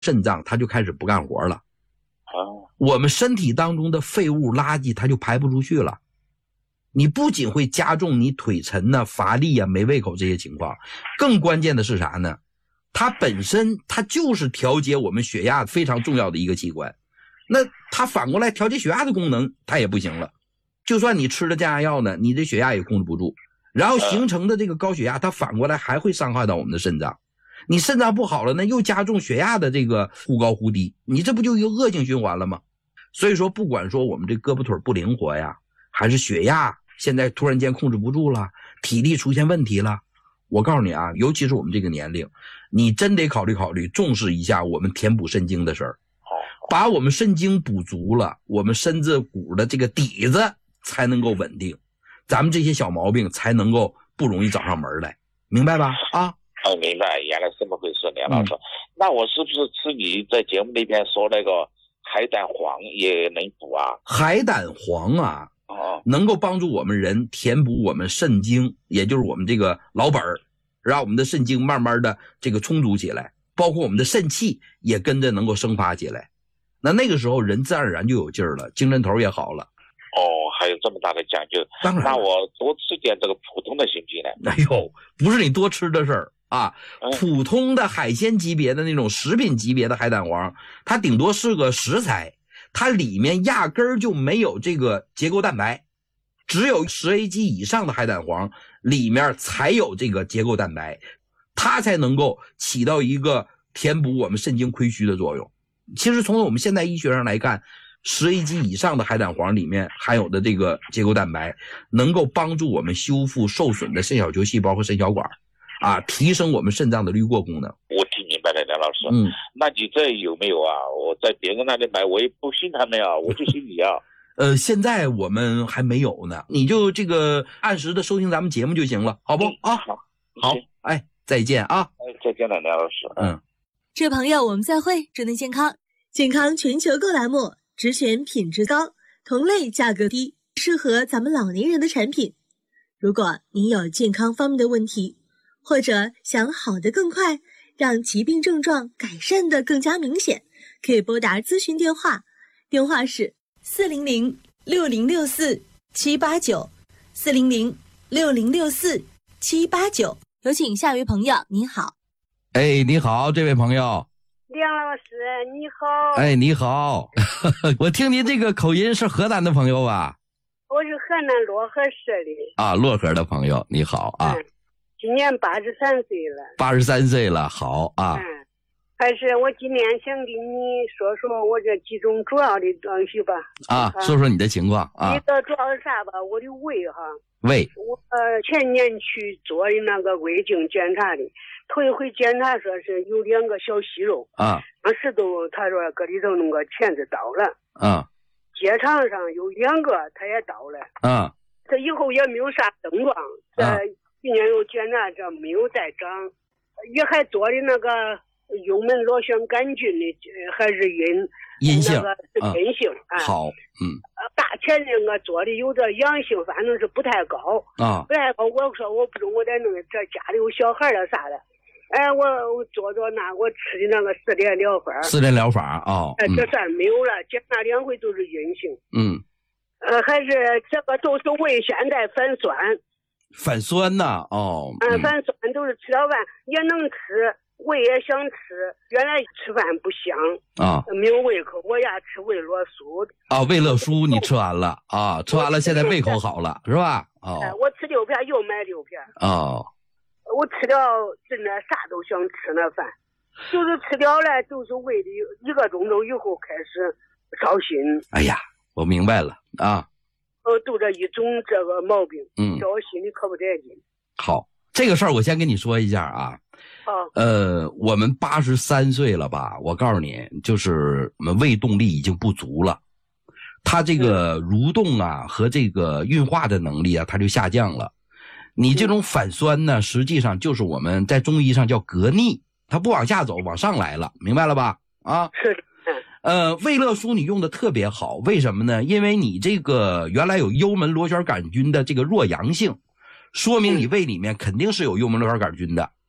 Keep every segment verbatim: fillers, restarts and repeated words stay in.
肾脏它就开始不干活了。 哦， 我们身体当中的废物垃圾它就排不出去了。你不仅会加重你腿沉啊、乏力啊、没胃口这些情况，更关键的是啥呢？它本身它就是调节我们血压非常重要的一个器官，那它反过来调节血压的功能它也不行了。就算你吃了降压药呢，你的血压也控制不住，然后形成的这个高血压它反过来还会伤害到我们的肾脏。你肾脏不好了呢，又加重血压的这个忽高忽低，你这不就一个恶性循环了吗？所以说不管说我们这胳膊腿不灵活呀，还是血压现在突然间控制不住了，体力出现问题了，我告诉你啊，尤其是我们这个年龄，你真得考虑考虑，重视一下我们填补肾精的事儿。把我们肾精补足了，我们身子骨的这个底子才能够稳定，咱们这些小毛病才能够不容易找上门来，明白吧？啊， 哦，明白，原来这么回事，梁老师。嗯、那我是不是吃你在节目里边说那个海胆黄也能补啊？ 海胆黄啊， 哦， 能够帮助我们人填补我们肾精，也就是我们这个老本儿，让我们的肾精慢慢的这个充足起来，包括我们的肾气也跟着能够生发起来。那那个时候人自然而然就有劲儿了，精神头也好了。 哦，还有这么大的讲究。 当然， 那我多吃点这个普通的行不行呢？ 哎呦，不是你多吃的事儿啊、嗯，普通的海鲜级别的那种食品级别的海胆黄，它顶多是个食材，它里面压根儿就没有这个结构蛋白，只有十 A 级以上的海胆黄里面才有这个结构蛋白，它才能够起到一个填补我们肾精亏虚的作用。其实从我们现代医学上来看，十 A 级以上的海胆黄里面含有的这个结构蛋白能够帮助我们修复受损的肾小球细胞和肾小管啊，提升我们肾脏的滤过功能。 我听明白了，梁老师。 嗯， 那你这有没有啊？我在别人那里买，我也不信他们啊，我就信你啊。 呃，现在我们还没有呢，你就这个按时的收听咱们节目就行了，好不？啊， 好， 好，哎，再见啊！ 哎，再见了，梁老师。 嗯， 这位朋友，我们再会，祝您健康。健康全球购栏目，只选品质高、同类价格低、适合咱们老年人的产品。如果您有健康方面的问题，或者想好得更快，让疾病症状改善得更加明显，可以拨打咨询电话，电话是四零零六零六四七八九，四零零六零六四七八九。有请下一位朋友，你好。 哎，你好，这位朋友。 梁老师你好。 哎，你好。我听您这个口音是河南的朋友吧？ 我是河南漯河市的。 啊，漯河的朋友，你好啊。 嗯，今年八十三岁了。 八十三岁了，好啊。 嗯，还是我今天想跟你说说我这几种主要的东西吧。 啊，说说你的情况啊。 你的主要是啥吧？我的胃哈。 胃。 我呃前年去做的那个胃镜检查的。头一回检查说是有两个小息肉啊， 当时都他说搁里头那个钳子倒了啊， 结肠上有两个他也倒了啊， 这以后也没有啥症状，这去年又检查这没有再长，也还做的那个幽门螺旋杆菌的还是阴阴性， 那个是阴性啊， 好，嗯， 大前那个做的有点阳性，反正是不太高啊， 不太高。我说我不中，我得弄这家里有小孩了啥的。哎，我我做做那我吃的那个四联疗法， 四联疗法啊， 哎、嗯，这算没有了，检查两回都是阴性。 嗯， 呃，还是这个都是胃现在反酸， 反酸呐，哦， 嗯，反酸都是吃了饭也能吃，胃也想吃，原来吃饭不香啊， 没有胃口，我呀吃胃乐舒啊，胃乐舒你吃完了啊，吃完了现在胃口好了是吧？哦， 哎，我吃六片又买六片哦。 我吃了真的啥都想吃那饭，就是吃掉了就是胃的一个钟头以后开始烧心。 哎呀，我明白了啊。 呃，都这一种这个毛病， 嗯， 叫我心里可不得劲。 好，这个事儿我先跟你说一下啊。 好。 呃，我们八十三岁了吧？我告诉你，就是我们胃动力已经不足了，它这个蠕动啊和这个运化的能力啊，它就下降了。你这种反酸呢，实际上就是我们在中医上叫膈逆，它不往下走，往上来了，明白了吧？啊， 是的。 呃，胃乐舒你用的特别好，为什么呢？因为你这个原来有幽门螺旋杆菌的这个弱阳性，说明你胃里面肯定是有幽门螺旋杆菌的。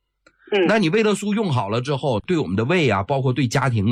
嗯， 那你维乐素用好了之后，对我们的胃啊，包括对家庭